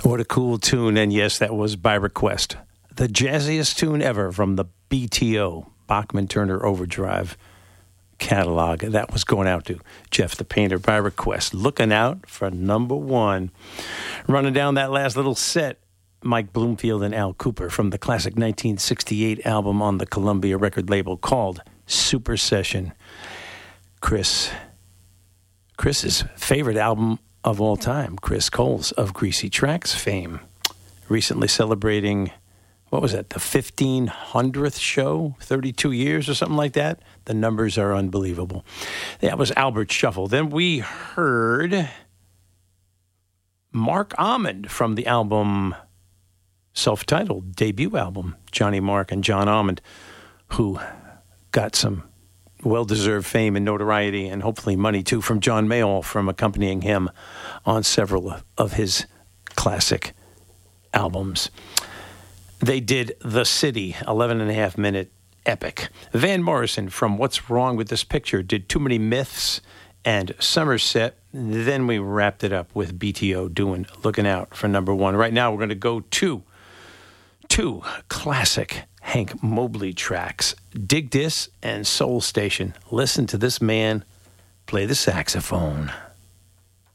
What a cool tune. And yes, that was by request. The jazziest tune ever from the BTO, Bachman Turner Overdrive catalog. That was going out to Jeff the Painter by request. Looking out for number one. Running down that last little set, Mike Bloomfield and Al Cooper from the classic 1968 album on the Columbia record label called Super Session. Chris's favorite album of all time, Chris Coles of Greasy Tracks fame, recently celebrating, what was that, the 1500th show, 32 years or something like that. The numbers are unbelievable. That was Albert Shuffle. Then we heard Mark Almond from the album, self-titled debut album, Johnny Mark and John Almond, who got some well-deserved fame and notoriety and hopefully money, too, from John Mayall from accompanying him on several of his classic albums. They did The City, 11.5-minute epic. Van Morrison from What's Wrong with This Picture did Too Many Myths and Somerset. Then we wrapped it up with BTO doing Looking Out for number one. Right now we're going to go to two classic Hank Mobley tracks, Dig Dis and Soul Station. Listen to this man play the saxophone.